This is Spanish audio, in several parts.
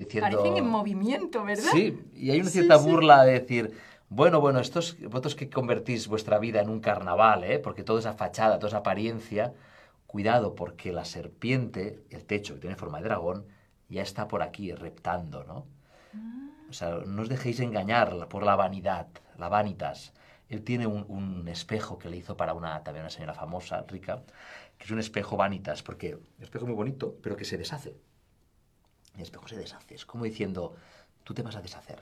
diciendo... Parecen en movimiento, ¿verdad? Sí, y hay una cierta burla de decir, bueno, vosotros que convertís vuestra vida en un carnaval, porque toda esa fachada, toda esa apariencia, cuidado, porque la serpiente, el techo que tiene forma de dragón, ya está por aquí reptando, ¿no? O sea, no os dejéis engañar por la vanidad, la vanitas. Él tiene un espejo que le hizo para también una señora famosa, rica, que es un espejo vanitas, porque un espejo muy bonito, pero que se deshace. El espejo se deshace. Es como diciendo, tú te vas a deshacer.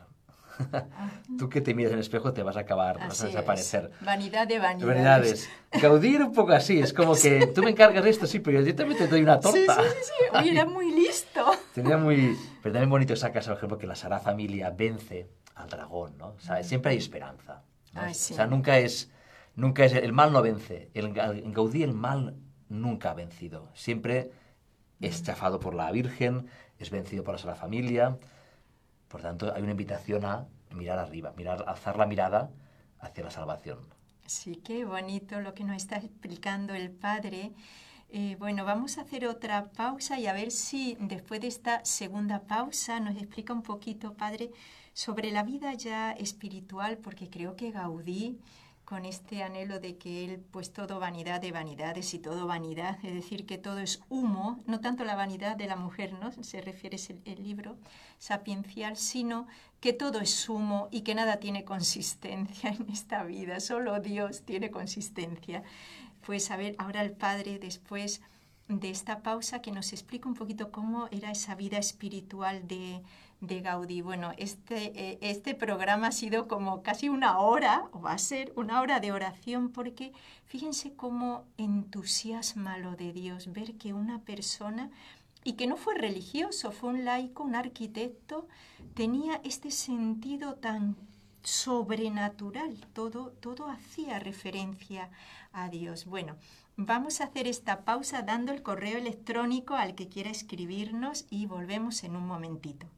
Tú que te miras en el espejo te vas a acabar, vas a desaparecer. Vanidad de vanidades. Vanidades. Gaudí era un poco así, es como que tú me encargas esto, sí, pero yo también te doy una torta. Sí. Oye, era muy listo. Pero también bonito esa casa, por ejemplo, que la Sagrada Familia vence al dragón, ¿no? O sea, siempre hay esperanza, ¿no? Sí. O sea, nunca es el mal no vence. En Gaudí el mal nunca ha vencido. Siempre es chafado por la Virgen, es vencido por la Sagrada Familia. Por tanto, hay una invitación a mirar arriba, alzar la mirada hacia la salvación. Sí, qué bonito lo que nos está explicando el Padre. Bueno, vamos a hacer otra pausa y a ver si después de esta segunda pausa nos explica un poquito, Padre, sobre la vida ya espiritual, porque creo que Gaudí, con este anhelo de que él, pues todo vanidad de vanidades y todo vanidad, es decir, que todo es humo, no tanto la vanidad de la mujer, ¿no? Se refiere el libro sapiencial, sino que todo es humo y que nada tiene consistencia en esta vida, solo Dios tiene consistencia. Pues a ver, ahora el Padre, después de esta pausa, que nos explica un poquito cómo era esa vida espiritual de Gaudí. Bueno, este programa ha sido como casi una hora, o va a ser una hora de oración, porque fíjense cómo entusiasma lo de Dios, ver que una persona, y que no fue religioso, fue un laico, un arquitecto, tenía este sentido tan sobrenatural, todo hacía referencia a Dios. Bueno, vamos a hacer esta pausa dando el correo electrónico al que quiera escribirnos y volvemos en un momentito.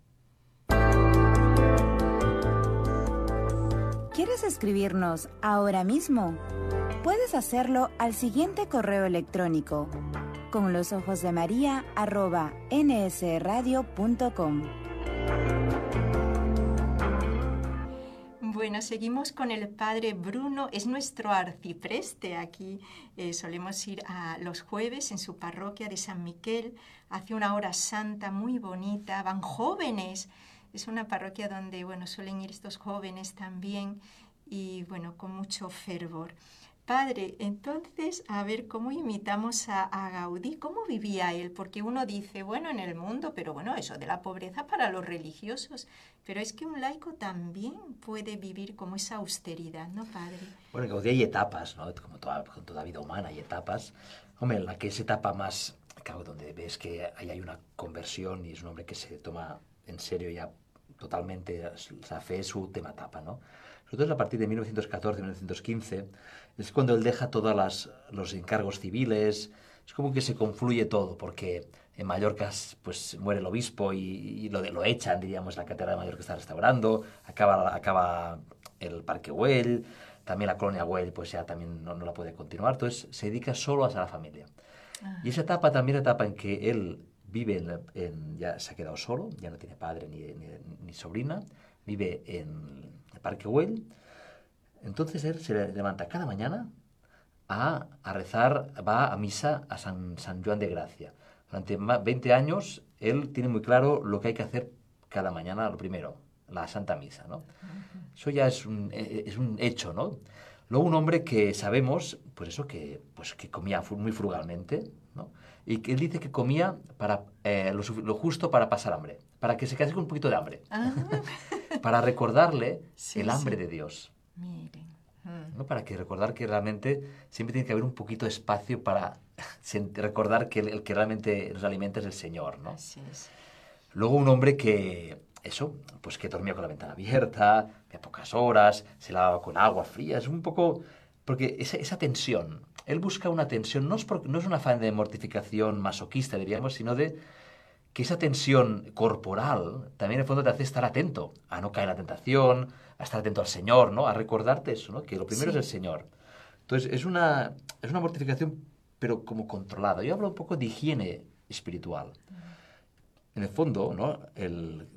¿Quieres escribirnos ahora mismo? Puedes hacerlo al siguiente correo electrónico: conlosojosdemaria@nsradio.com. Bueno, seguimos con el Padre Bruno, es nuestro arcipreste aquí. Solemos ir a los jueves en su parroquia de San Miquel, hace una hora santa muy bonita, van jóvenes. Es una parroquia donde, bueno, suelen ir estos jóvenes también y, bueno, con mucho fervor. Padre, entonces, a ver, ¿cómo imitamos a Gaudí? ¿Cómo vivía él? Porque uno dice, bueno, en el mundo, pero bueno, eso de la pobreza para los religiosos. Pero es que un laico también puede vivir como esa austeridad, ¿no, Padre? Bueno, en Gaudí hay etapas, ¿no? Como toda vida humana hay etapas. Hombre, la que es etapa más, claro, donde ves que hay una conversión y es un hombre que se toma en serio ya totalmente la fe, es su última etapa, ¿no? Sobre todo a partir de 1914-1915, es cuando él deja todos los encargos civiles, es como que se confluye todo, porque en Mallorca pues muere el obispo y lo echan, diríamos, la catedral de Mallorca que está restaurando, acaba el Parque Güell, también la colonia Güell pues ya también no la puede continuar, entonces se dedica solo a la familia. Y esa etapa también es la etapa en que él vive, ya se ha quedado solo, ya no tiene padre ni sobrina, vive en el Parque Güell. Entonces él se levanta cada mañana a rezar, va a misa a San Joan de Gracia. Durante 20 años él tiene muy claro lo que hay que hacer cada mañana, lo primero, la Santa Misa, ¿no? Eso ya es un hecho, ¿no? Luego un hombre que sabemos, pues eso, que comía muy frugalmente, ¿no? Y que él dice que comía lo justo para pasar hambre, para que se quedase con un poquito de hambre, para recordarle el hambre de Dios. Miren. ¿No? Para recordar que realmente siempre tiene que haber un poquito de espacio para recordar que el que realmente nos alimenta es el Señor, ¿no? Así es. Luego un hombre que dormía con la ventana abierta, de pocas horas, se lavaba con agua fría, es un poco... Porque esa tensión, él busca una tensión, no es un afán de mortificación masoquista, diríamos, sino de que esa tensión corporal también en el fondo te hace estar atento a no caer en la tentación, a estar atento al Señor, ¿no? A recordarte eso, ¿no? Que lo primero es el Señor. Entonces es una mortificación, pero como controlada. Yo hablo un poco de higiene espiritual. En el fondo, ¿no?